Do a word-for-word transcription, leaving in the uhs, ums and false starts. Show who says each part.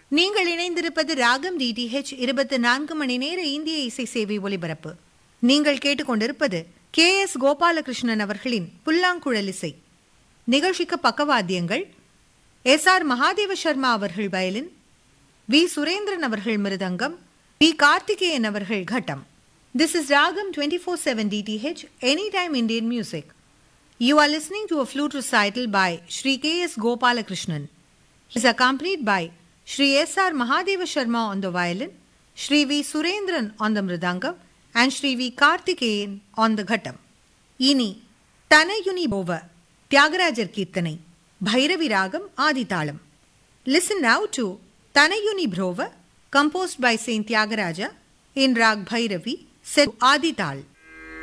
Speaker 1: நீங்கள் இணைந்திருப்பது ராகம் டிடிஹெச் இருபத்தி நான்கு மணி நேர இந்திய இசை சேவை ஒலிபரப்பு. நீங்கள் கேட்டுக்கொண்டிருப்பது கே எஸ் கோபாலகிருஷ்ணன் அவர்களின் புல்லாங்குழல் இசை. நிகழ்ச்சிக்கு பக்கவாத்தியங்கள் எஸ் ஆர் மகாதேவ சர்மா அவர்கள் வயலின், வி சுரேந்திரன் அவர்கள் மிருதங்கம், வி கார்த்திகேயன் அவர்கள் கட்டம். This is Ragam twenty-four seven D T H, Anytime Indian Music. You are listening to a flute recital by Shri K S Gopalakrishnan. He is accompanied by Shri S R Mahadeva Sharma on the violin, Shri V Surendran on the mridangam, and Shri V Karthikeyan on the ghattam. Ini Tanayuni Bova, Tyagarajar Kirtanai, Bhairavi Ragam Aditalam. Listen now to Tanayuni Bhrova, composed by Saint Tyagaraja in Rag Bhairavi, set Adital.